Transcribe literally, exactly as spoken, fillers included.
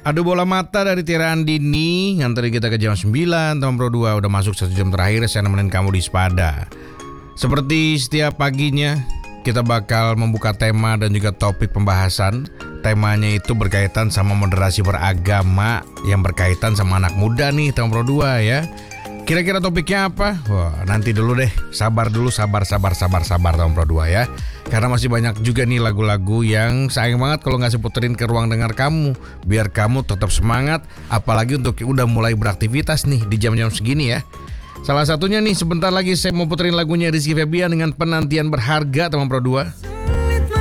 Adu bola mata dari Tiara Andini nganterin kita ke jam sembilan. Teman Pro dua udah masuk satu jam terakhir. Saya nemenin kamu di Spada. Seperti setiap paginya, kita bakal membuka tema dan juga topik pembahasan. Temanya itu berkaitan sama moderasi beragama yang berkaitan sama anak muda nih Teman Pro dua ya. Kira-kira topiknya apa? Wah, nanti dulu deh. Sabar dulu, sabar, sabar, sabar, sabar Teman Pro dua ya. Karena masih banyak juga nih lagu-lagu yang sayang banget kalau nggak seputerin ke ruang dengar kamu. Biar kamu tetap semangat, apalagi untuk udah mulai beraktivitas nih di jam-jam segini ya. Salah satunya nih sebentar lagi saya mau puterin lagunya Rizky Febian dengan Penantian Berharga Teman Pro dua.